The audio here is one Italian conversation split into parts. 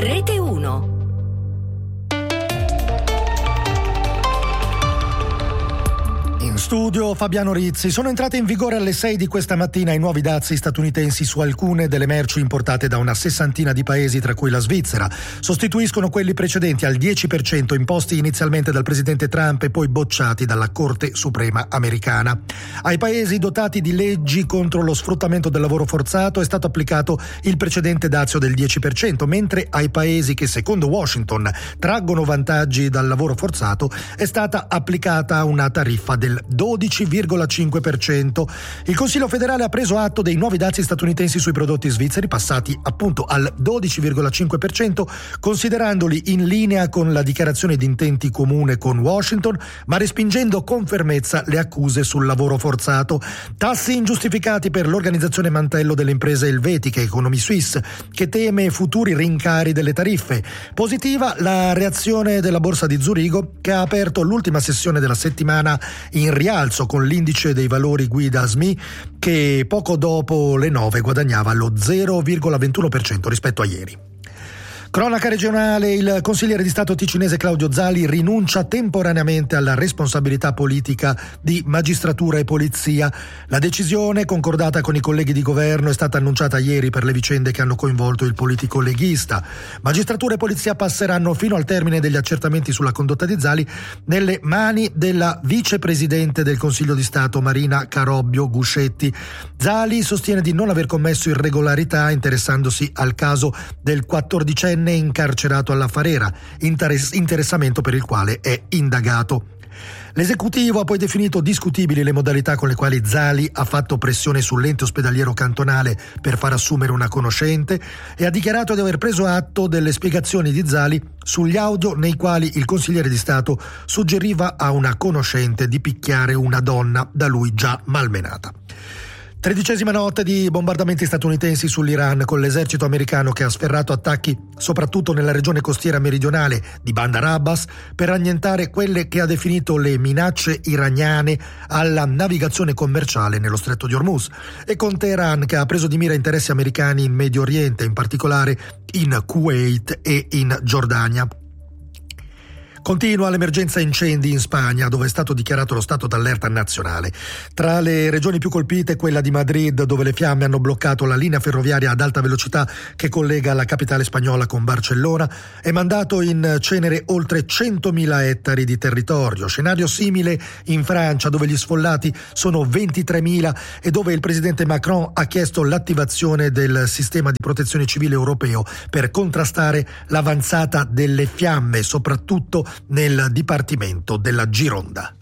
Rete 1. In studio Fabiano Rizzi. Sono entrate in vigore alle 6 di questa mattina i nuovi dazi statunitensi su alcune delle merci importate da una sessantina di paesi, tra cui la Svizzera. Sostituiscono quelli precedenti al 10% imposti inizialmente dal presidente Trump e poi bocciati dalla Corte Suprema americana. Ai paesi dotati di leggi contro lo sfruttamento del lavoro forzato è stato applicato il precedente dazio del 10%, mentre ai paesi che secondo Washington traggono vantaggi dal lavoro forzato è stata applicata una tariffa del 12,5%. Il Consiglio federale ha preso atto dei nuovi dazi statunitensi sui prodotti svizzeri, passati appunto al 12,5%, considerandoli in linea con la dichiarazione di intenti comune con Washington, ma respingendo con fermezza le accuse sul lavoro forzato. Tassi ingiustificati per l'organizzazione mantello delle imprese elvetiche Economy Suisse, che teme futuri rincari delle tariffe. Positiva la reazione della borsa di Zurigo, che ha aperto l'ultima sessione della settimana in rialzo con l'indice dei valori guida SMI, che poco dopo le 9 guadagnava lo 0,21% rispetto a ieri. Cronaca regionale, il consigliere di Stato ticinese Claudio Zali rinuncia temporaneamente alla responsabilità politica di magistratura e polizia. La decisione, concordata con i colleghi di governo, è stata annunciata ieri per le vicende che hanno coinvolto il politico leghista. Magistratura e polizia passeranno fino al termine degli accertamenti sulla condotta di Zali nelle mani della vicepresidente del Consiglio di Stato Marina Carobbio Guscetti. Zali sostiene di non aver commesso irregolarità interessandosi al caso del 14enne incarcerato alla Farera, interessamento per il quale è indagato. L'esecutivo ha poi definito discutibili le modalità con le quali Zali ha fatto pressione sull'ente ospedaliero cantonale per far assumere una conoscente e ha dichiarato di aver preso atto delle spiegazioni di Zali sugli audio nei quali il consigliere di Stato suggeriva a una conoscente di picchiare una donna da lui già malmenata. 13ª notte di bombardamenti statunitensi sull'Iran, con l'esercito americano che ha sferrato attacchi soprattutto nella regione costiera meridionale di Bandar Abbas per annientare quelle che ha definito le minacce iraniane alla navigazione commerciale nello stretto di Hormuz, e con Teheran che ha preso di mira interessi americani in Medio Oriente, in particolare in Kuwait e in Giordania. Continua l'emergenza incendi in Spagna, dove è stato dichiarato lo stato d'allerta nazionale. Tra le regioni più colpite quella di Madrid, dove le fiamme hanno bloccato la linea ferroviaria ad alta velocità che collega la capitale spagnola con Barcellona e mandato in cenere oltre 100.000 ettari di territorio. Scenario simile in Francia, dove gli sfollati sono 23.000 e dove il presidente Macron ha chiesto l'attivazione del sistema di protezione civile europeo per contrastare l'avanzata delle fiamme, soprattutto nel dipartimento della Gironda.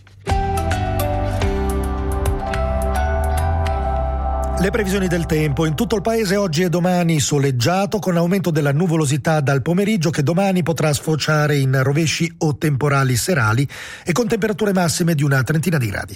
Le previsioni del tempo: in tutto il paese oggi e domani soleggiato, con aumento della nuvolosità dal pomeriggio, che domani potrà sfociare in rovesci o temporali serali, e con temperature massime di una trentina di gradi.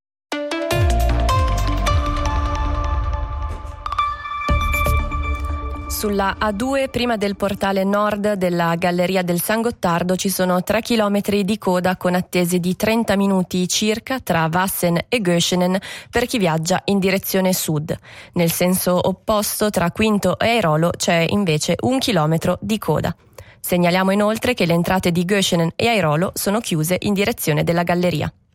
Sulla A2, prima del portale nord della Galleria del San Gottardo, ci sono 3 chilometri di coda con attese di 30 minuti circa tra Vassen e Göschenen per chi viaggia in direzione sud. Nel senso opposto, tra Quinto e Airolo, c'è invece 1 chilometro di coda. Segnaliamo inoltre che le entrate di Göschenen e Airolo sono chiuse in direzione della Galleria.